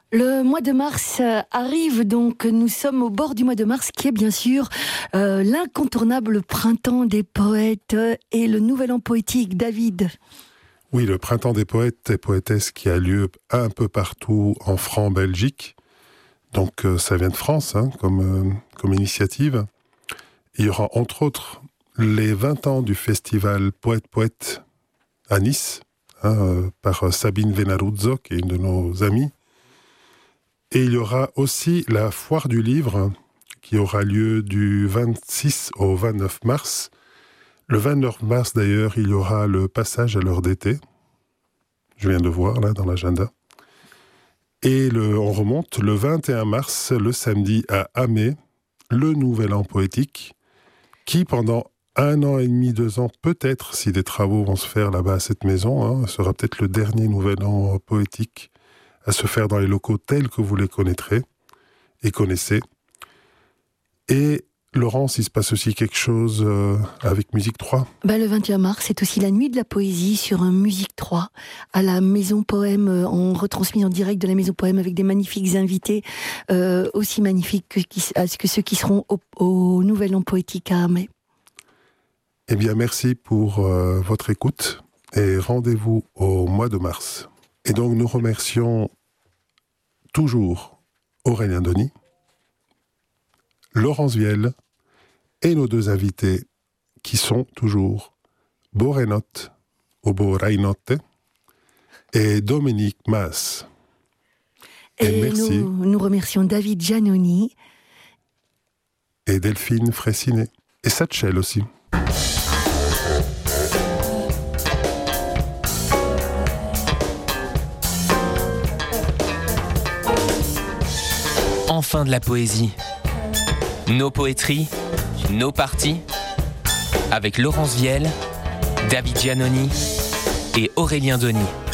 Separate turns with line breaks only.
Le mois de mars arrive, donc nous sommes au bord du mois de mars qui est bien sûr l'incontournable printemps des poètes et le nouvel an poétique. David.
Oui, le printemps des poètes et poétesses qui a lieu un peu partout en Belgique. Donc ça vient de France comme initiative. Il y aura entre autres les 20 ans du festival Poète-Poète à Nice, par Sabine Venaruzzo, qui est une de nos amies. Et il y aura aussi la foire du livre qui aura lieu du 26 au 29 mars. Le 29 mars, d'ailleurs, il y aura le passage à l'heure d'été. Je viens de voir, là, dans l'agenda. Et on remonte le 21 mars, le samedi, à Amé, le nouvel an poétique, qui, pendant 1 an et demi, 2 ans, peut-être, si des travaux vont se faire là-bas à cette maison, sera peut-être le dernier nouvel an poétique à se faire dans les locaux tels que vous les connaîtrez et connaissez. Et Laurence, il se passe aussi quelque chose avec Musique 3.
Le 21 mars, c'est aussi la nuit de la poésie sur un Musique 3 à la Maison Poème. On retransmet en direct de la Maison Poème avec des magnifiques invités, aussi magnifiques que ceux qui seront au Nouvel An Poétique à Amé.
Eh bien, merci pour votre écoute et rendez-vous au mois de mars. Et donc, nous remercions toujours Aurélien Denis, Laurence Viel et nos 2 invités qui sont toujours Borénote ou Borainote et Dominique Mas.
Et
merci.
Nous remercions David Giannoni
et Delphine Fraissinet et Satchel aussi.
Enfin de la poésie. Nos poétries, nos parties, avec Laurence Viel, David Giannoni et Aurélien Denis.